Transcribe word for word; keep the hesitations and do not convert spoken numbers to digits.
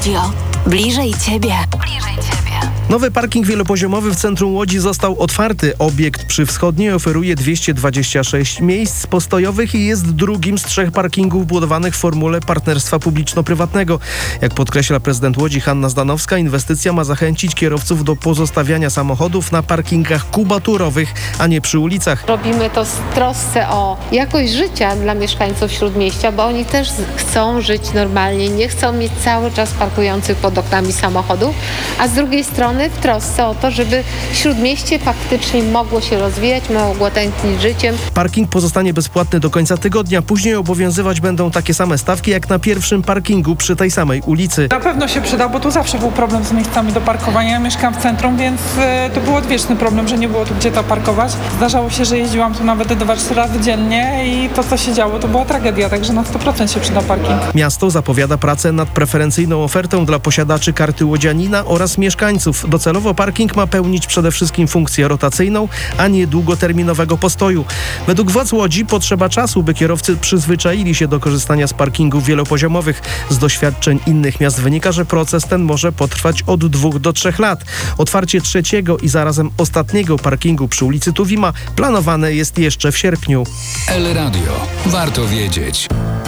Radio. Bliżej Ciebie. Bliżej Ciebie. Nowy parking wielopoziomowy w centrum Łodzi został otwarty. Obiekt przy Wschodniej oferuje dwieście dwadzieścia sześć miejsc postojowych i jest drugim z trzech parkingów budowanych w formule partnerstwa publiczno-prywatnego. Jak podkreśla prezydent Łodzi Hanna Zdanowska, inwestycja ma zachęcić kierowców do pozostawiania samochodów na parkingach kubaturowych, a nie przy ulicach. Robimy to z trosce o jakość życia dla mieszkańców Śródmieścia, bo oni też chcą żyć normalnie, nie chcą mieć cały czas parkujących pod oknami samochodów, a z drugiej strony w trosce o to, żeby Śródmieście faktycznie mogło się rozwijać, mogło tętnić życiem. Parking pozostanie bezpłatny do końca tygodnia. Później obowiązywać będą takie same stawki jak na pierwszym parkingu przy tej samej ulicy. Na pewno się przyda, bo tu zawsze był problem z miejscami do parkowania. Ja mieszkam w centrum, więc y, to był odwieczny problem, że nie było tu gdzie to parkować. Zdarzało się, że jeździłam tu nawet dwa trzy razy dziennie i to, co się działo, to była tragedia, także na sto procent się przyda parking. Miasto zapowiada pracę nad preferencyjną ofertą dla posiadaczy karty łodzianina oraz mieszkańców. Docelowo parking ma pełnić przede wszystkim funkcję rotacyjną, a nie długoterminowego postoju. Według władz Łodzi potrzeba czasu, by kierowcy przyzwyczaili się do korzystania z parkingów wielopoziomowych. Z doświadczeń innych miast wynika, że proces ten może potrwać od dwóch do trzech lat. Otwarcie trzeciego i zarazem ostatniego parkingu przy ulicy Tuwima planowane jest jeszcze w sierpniu. El Radio. Warto wiedzieć.